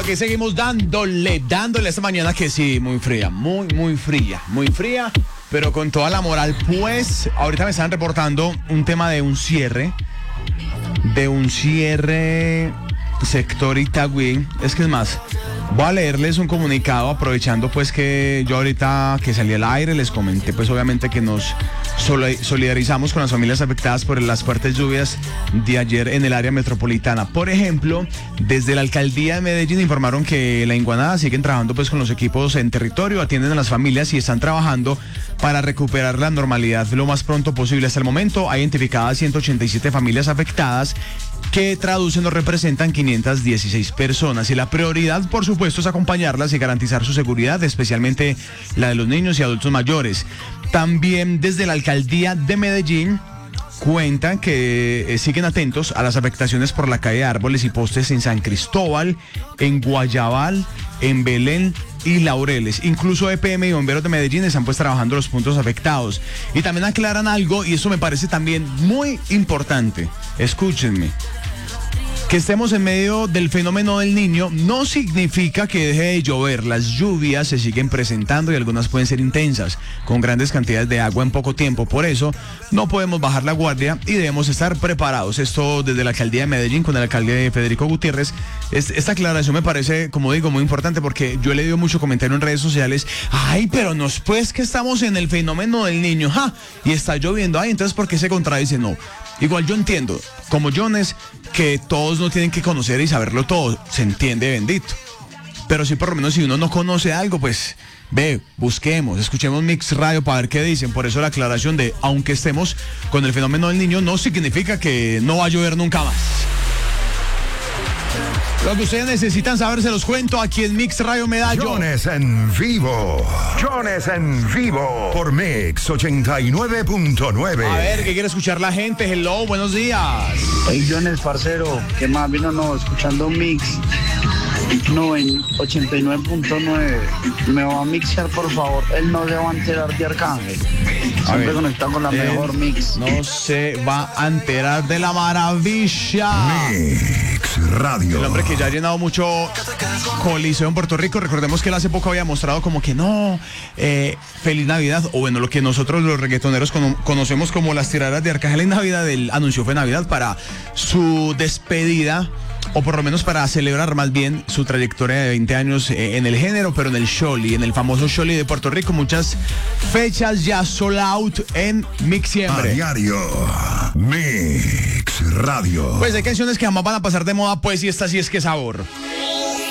Aquí seguimos dándole esta mañana que sí, muy fría, muy fría, pero con toda la moral. Pues ahorita me están reportando un tema de un cierre sector Itagüí. Es que es más, voy a leerles un comunicado aprovechando pues que yo ahorita que salí al aire les comenté pues obviamente que nos solidarizamos con las familias afectadas por las fuertes lluvias de ayer en el área metropolitana. Por ejemplo, desde la alcaldía de Medellín informaron que la Iguanada siguen trabajando pues con los equipos en territorio, atienden a las familias y están trabajando para recuperar la normalidad lo más pronto posible. Hasta el momento hay identificadas 187 familias afectadas que traducen o representan 516 personas, y la prioridad, por supuesto, es acompañarlas y garantizar su seguridad, especialmente la de los niños y adultos mayores. También desde la alcaldía de Medellín cuentan que siguen atentos a las afectaciones por la caída de árboles y postes en San Cristóbal, en Guayabal, en Belén y Laureles. Incluso EPM y bomberos de Medellín están pues trabajando los puntos afectados. Y también aclaran algo, y eso me parece también muy importante. Escúchenme. Que estemos en medio del fenómeno del Niño no significa que deje de llover. Las lluvias se siguen presentando y algunas pueden ser intensas, con grandes cantidades de agua en poco tiempo. Por eso no podemos bajar la guardia y debemos estar preparados. Esto desde la alcaldía de Medellín con el alcalde Federico Gutiérrez. Esta aclaración me parece, como digo, muy importante porque yo he leído mucho comentario en redes sociales. Ay, pero no es pues que estamos en el fenómeno del Niño, ¡ja! Y está lloviendo. Ay, entonces ¿por qué se contradice? No. Igual yo entiendo, como Jones, que todos no tienen que conocer y saberlo todo, se entiende, bendito. Pero sí, por lo menos si uno no conoce algo, pues busquemos, escuchemos Mix Radio para ver qué dicen. Por eso la aclaración de, aunque estemos con el fenómeno del Niño, no significa que no va a llover nunca más. Lo que ustedes necesitan saber se los cuento aquí en Mix Radio Medallo. Jones en vivo. Por Mix 89.9. A ver, ¿qué quiere escuchar la gente? Hello, buenos días. Hey, Jones, parcero, ¿qué más? Vino escuchando Mix 89.9. Me va a mixear, por favor. Él no se va a enterar de Arcángel. Siempre conectado con la mejor Mix. No se va a enterar de la maravilla. Mix Radio. El hombre que ya ha llenado mucho Coliseo en Puerto Rico. Recordemos que él hace poco había mostrado como que no, feliz Navidad, o bueno, lo que nosotros los reggaetoneros conocemos como las tiradas de Arcángel en Navidad. Él anunció fue Navidad para su despedida, o por lo menos para celebrar más bien su trayectoria de 20 años en el género, pero en el Sholi, en el famoso Sholi de Puerto Rico. Muchas fechas ya sold out en Mixiembre. A diario, Mix Radio. Pues hay canciones que jamás van a pasar de moda, pues, y esta sí es que sabor.